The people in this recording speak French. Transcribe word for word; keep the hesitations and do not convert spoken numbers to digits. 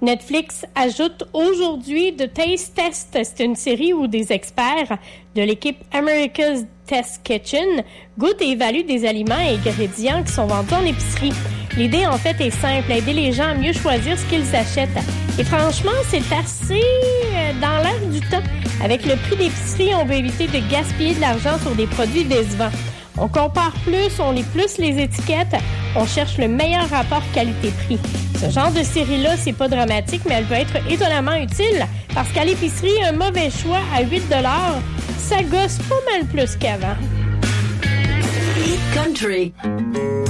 Netflix ajoute aujourd'hui The Taste Test. C'est une série où des experts de l'équipe America's Test Kitchen goûtent et évaluent des aliments et ingrédients qui sont vendus en épicerie. L'idée, en fait, est simple, aider les gens à mieux choisir ce qu'ils achètent. Et franchement, c'est assez euh, dans l'air du temps. Avec le prix d'épicerie, on veut éviter de gaspiller de l'argent sur des produits décevants. On compare plus, on lit plus les étiquettes, on cherche le meilleur rapport qualité-prix. Ce genre de série-là, c'est pas dramatique, mais elle peut être étonnamment utile parce qu'à l'épicerie, un mauvais choix à huit dollars, ça gosse pas mal plus qu'avant. Country.